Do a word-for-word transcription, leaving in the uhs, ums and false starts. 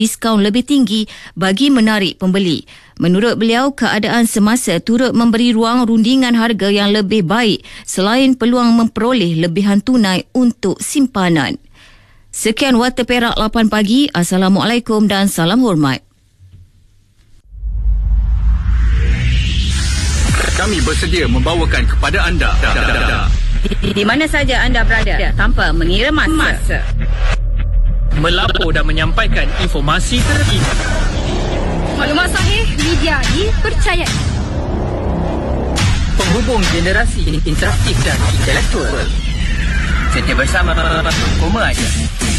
diskaun lebih tinggi bagi menarik pembeli. Menurut beliau, keadaan semasa turut memberi ruang rundingan harga yang lebih baik selain peluang memperoleh lebihan tunai untuk simpanan. Sekian Warta Perak lapan pagi. Assalamualaikum dan salam hormat. Kami bersedia membawakan kepada anda di, di mana saja anda berada tanpa mengira masa. masa. Melapor dan menyampaikan informasi terkini. Maklumat sahih, media dipercayai. Penghubung generasi interaktif dan intelektual. Setia bersama Koma Aja.